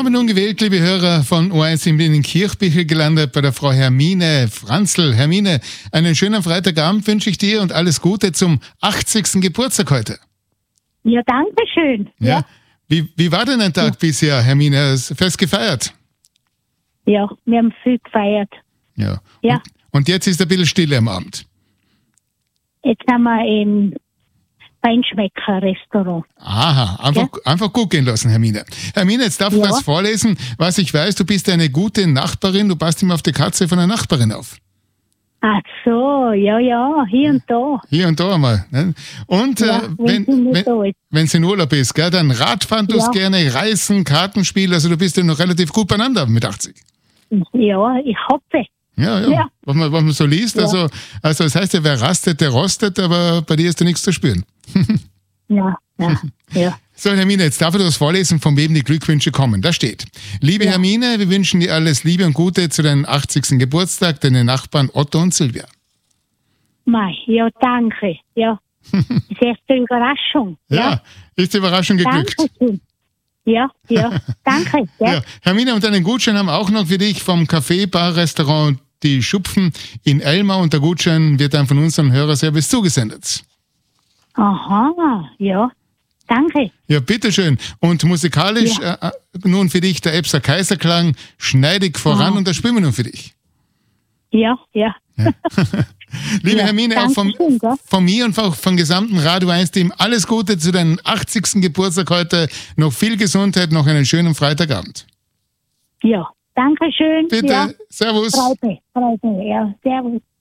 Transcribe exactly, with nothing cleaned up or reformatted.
habe nun gewählt, liebe Hörer von O eins in Kirchbichel gelandet bei der Frau Hermine Franzl. Hermine, einen schönen Freitagabend wünsche ich dir und alles Gute zum achtzigsten Geburtstag heute. Ja, danke schön. Ja. Ja, Wie, wie war denn dein Tag ja. bisher, Hermine? Hast du fest gefeiert? ja, wir haben viel gefeiert. Ja. Ja. Und, und jetzt ist ein bisschen Stille am Abend. Jetzt haben wir im Feinschmecker-Restaurant. Aha, einfach, ja. einfach gut gehen lassen, Hermine. Hermine, jetzt darf ich ja. was vorlesen. Was ich weiß, du bist eine gute Nachbarin, du passt immer auf die Katze von einer Nachbarin auf. Ach so, ja, ja, hier und da. Hier und da einmal. Ne? Und ja, äh, wenn, wenn, wenn, wenn es in Urlaub ist, gell, dann Radfahren tust ja. gerne, Reisen, Kartenspiel, also du bist ja noch relativ gut beieinander mit achtzig. Ja, ich hoffe. Ja, ja, ja. Was, man, was man so liest, ja. also, also das heißt ja, wer rastet, der rostet, aber bei dir ist da nichts zu spüren. ja, ja, ja. So, Hermine, jetzt darf ich das vorlesen, von wem die Glückwünsche kommen. Da steht: Liebe ja. Hermine, wir wünschen dir alles Liebe und Gute zu deinem achtzigsten Geburtstag, deine Nachbarn Otto und Silvia. Mei, ja, danke. Ja. Das ist echt eine Überraschung. Ja, ja. Ist die Überraschung geglückt. Danke. Ja, ja, danke. Ja. Ja. Hermine, und einen Gutschein haben wir auch noch für dich vom Café, Bar, Restaurant Die Schupfen in Elmau, und der Gutschein wird dann von unserem Hörerservice zugesendet. Aha, ja, danke. Ja, bitteschön. Und musikalisch ja. äh, nun für dich der Epser Kaiserklang, schneidig voran, oh. und das spielen wir nun für dich. Ja, ja. ja. Liebe ja, Hermine, auch von, schön, ja. von mir und auch vom gesamten Radio eins Team alles Gute zu deinem achtzigsten Geburtstag heute. Noch viel Gesundheit, noch einen schönen Freitagabend. Ja, danke schön. Bitte, ja. servus. Freut mich, freut mich, ja, servus.